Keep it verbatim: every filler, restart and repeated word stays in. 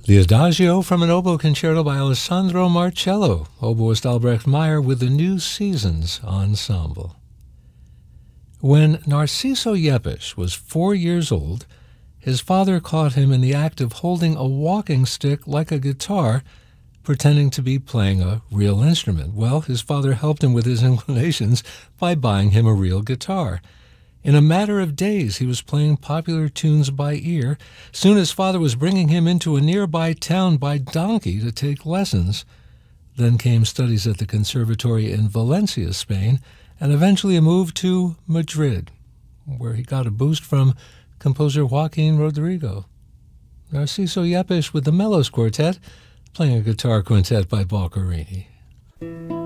The Adagio from an oboe concerto by Alessandro Marcello, oboist Albrecht Meyer with the New Seasons Ensemble. When Narciso Yepes was four years old, his father caught him in the act of holding a walking stick like a guitar, pretending to be playing a real instrument. Well, his father helped him with his inclinations by buying him a real guitar. In a matter of days, he was playing popular tunes by ear. Soon his father was bringing him into a nearby town by donkey to take lessons. Then came studies at the conservatory in Valencia, Spain, and eventually a move to Madrid, where he got a boost from composer Joaquin Rodrigo. Narciso Yepes with the Mellos Quartet, playing a guitar quintet by Boccherini.